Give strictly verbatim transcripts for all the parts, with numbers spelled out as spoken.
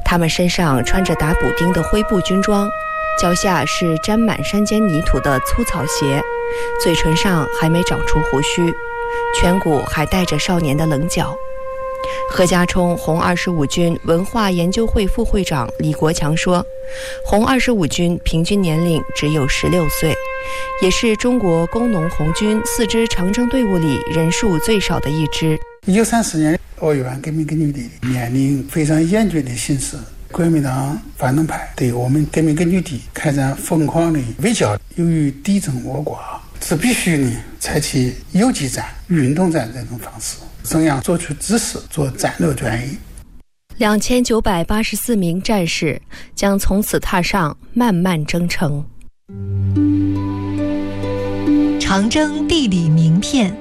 他们身上穿着打补丁的灰布军装，脚下是沾满山间泥土的粗草鞋，嘴唇上还没长出胡须，颧骨还带着少年的棱角。何家冲红二十五军文化研究会副会长李国强说，红二十五军平均年龄只有十六岁，也是中国工农红军四支长征队伍里人数最少的一支。 一九三四年鄂豫皖革命根据地面临非常严峻的形势，国民党反动派对我们革命根据地开展疯狂的围剿，由于敌众我寡，是必须呢采取游击战、运动战这种方式，怎样做出指示，做战略转移。 两千九百八十四名战士将从此踏上漫漫征程。 长征地理名片。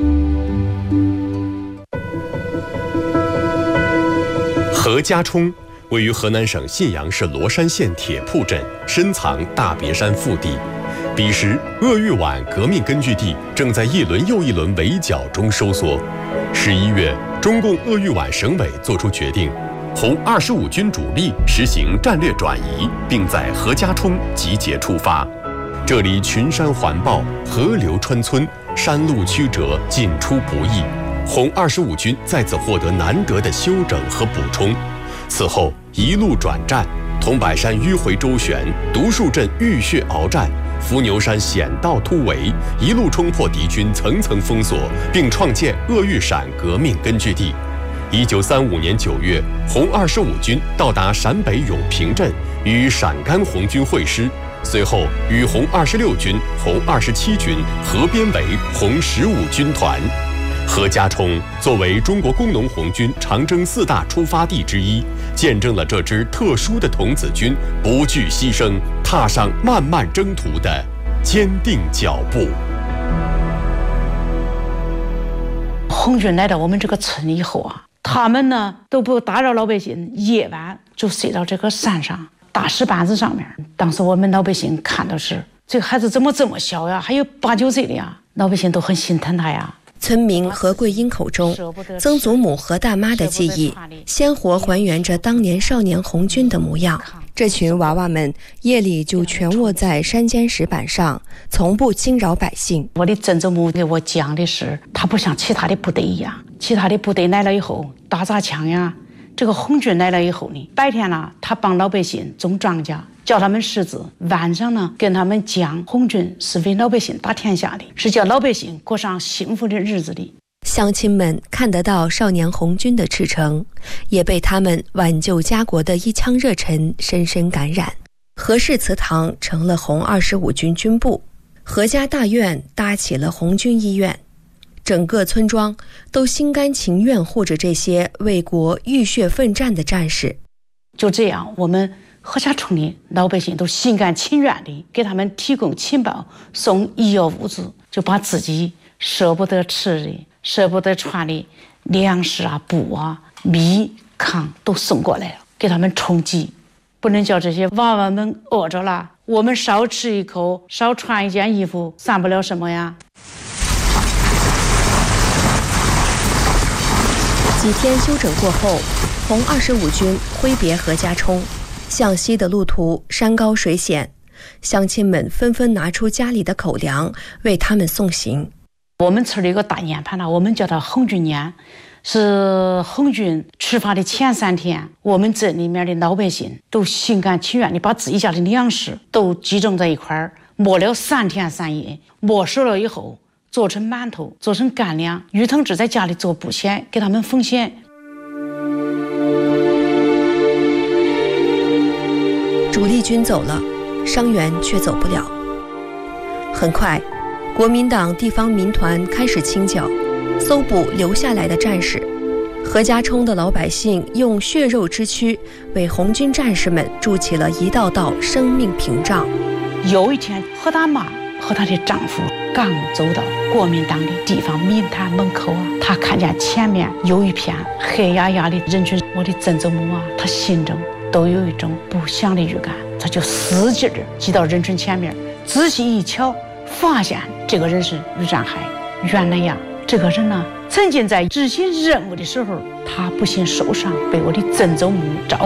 何家冲位于河南省信阳市罗山县铁铺镇，深藏大别山腹地。彼时，鄂豫皖革命根据地正在一轮又一轮围剿中收缩。十一月，中共鄂豫皖省委作出决定，红二十五军主力实行战略转移，并在何家冲集结出发。这里群山环抱，河流穿村，山路曲折，进出不易。红二十五军在此获得难得的休整和补充。此后一路转战，桐柏山迂回周旋，独树镇浴血鏖战，伏牛山险道突围，一路冲破敌军层层封锁，并创建鄂豫陕革命根据地。一九三五年九月，红二十五军到达陕北永平镇，与陕甘红军会师，随后与红二十六军、红二十七军合编为红十五军团。何家冲作为中国工农红军长征四大出发地之一，见证了这支特殊的童子军不惧牺牲，踏上漫漫征途的坚定脚步。 红军来到我们这个村以后啊，他们呢都不打扰老百姓，夜晚就睡到这个山上大石板子上面。当时我们老百姓看到是这个孩子怎么这么小呀，还有八九岁的呀，老百姓都很心疼他呀。 村民何桂英口中，曾祖母何大妈的记忆鲜活还原着当年少年红军的模样。这群娃娃们夜里就全卧在山间石板上，从不惊扰百姓。 我的曾祖母给我讲的是，他不像其他的部队一样，其他的部队来了以后打砸抢呀，这个红军来了以后呢，白天呢他帮老百姓种庄稼，叫他们识字，晚上呢跟他们讲红军是为老百姓打天下的，是叫老百姓过上幸福的日子的。 乡亲们看得到少年红军的赤诚，也被他们挽救家国的一腔热忱深深感染。何氏祠堂成了红二十五军军部，何家大院搭起了红军医院，整个村庄都心甘情愿护着这些为国浴血奋战的战士。 就这样，我们何家村的老百姓都心甘情愿地给他们提供情报，送医药物资，就把自己舍不得吃的、舍不得穿的粮食啊、布啊、米、糠都送过来了，给他们充饥。不能叫这些娃娃们饿着了，我们少吃一口，少穿一件衣服，算不了什么呀。 几天休整过后，红二十五军挥别何家冲，向西的路途山高水险，乡亲们纷纷拿出家里的口粮为他们送行。 我们村里有个大年盘呢，我们叫它红军年，是红军出发的前三天，我们镇里面的老百姓都心甘情愿地把自己家的粮食都集中在一块儿，磨了三天三夜，磨熟了以后做成馒头，做成干粮。于同志在家里做布鞋，给他们缝鞋。 主力军走了，伤员却走不了。很快，国民党地方民团开始清剿，搜捕留下来的战士。何家冲的老百姓用血肉之躯为红军战士们筑起了一道道生命屏障。 有一天，何大妈和她的丈夫刚走到国民党的地方民团门口啊，她看见前面有一片黑压压的人群，我的曾祖母啊，她心中都有一种不祥的预感，她就使劲儿挤到人群前面，仔细一瞧，发现这个人是于占海。原来呀，这个人呢，曾经在执行任务的时候，他不幸受伤，被我的曾祖母照